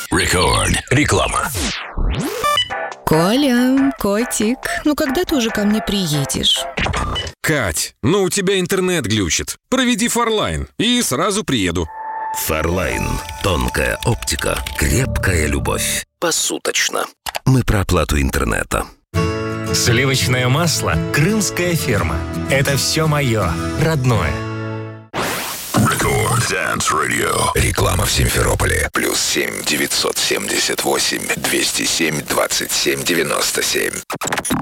Рекорд. Реклама. Коля, котик, ну когда ты уже ко мне приедешь? Кать, ну у тебя интернет глючит. Проведи Фарлайн и сразу приеду. Фарлайн. Тонкая оптика, крепкая любовь. Посуточно. Мы про оплату интернета. Сливочное масло «Крымская ферма». Это все мое, родное. Рекорд Dance Radio. Реклама в Симферополе. +7 978 207 27 97.